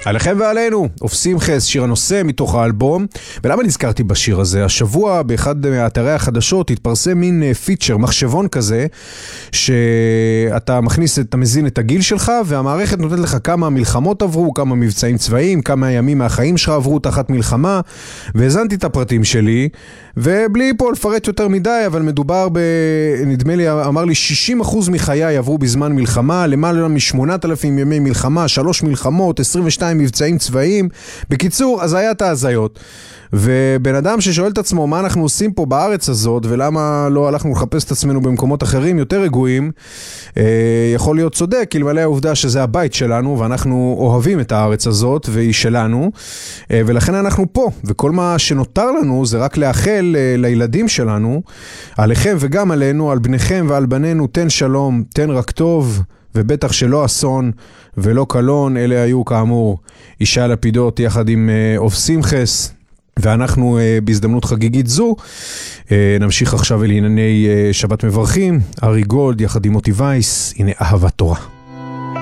עליכם ועלינו, אופסים חס, שיר הנושא מתוך האלבום. ולמה נזכרתי בשיר הזה? השבוע באחד מאתרי החדשות התפרסם מין פיצ'ר, מחשבון כזה, שאתה מכניס, אתה מזין את הגיל שלך, והמערכת נותנת לך כמה מלחמות עברו, כמה מבצעים צבאיים, כמה ימים מהחיים שלך עברו תחת מלחמה, והזנתי את הפרטים שלי, ובלי פה לפרט יותר מדי, אבל מדובר נדמה לי, אמר לי 60% מחיי עברו בזמן מלחמה, למעלה מ8,000 ימי מלחמה, 3 מלחמות, 22 מבצעים צבאיים. בקיצור, אז היה את ההזיות. ובן אדם ששואל את עצמו מה אנחנו עושים פה בארץ הזאת, ולמה לא הלכנו לחפש את עצמנו במקומות אחרים יותר רגועים, יכול להיות צודק, אלמלא העובדה שזה הבית שלנו, ואנחנו אוהבים את הארץ הזאת, והיא שלנו, ולכן אנחנו פה, וכל מה שנותר לנו זה רק לאחל לילדים שלנו, עליכם וגם עלינו, על בניכם ועל בנינו, תן שלום, תן רק טוב, ובטח שלא אסון ולא קלון. אלה היו כאמור ישי לפידות יחד עם אופסים חס, ואנחנו בהזדמנות חגיגית זו נמשיך עכשיו לענייני שבת מברכים. ארי גולד יחד עם מוטי וייס, הנה אהבת תורה.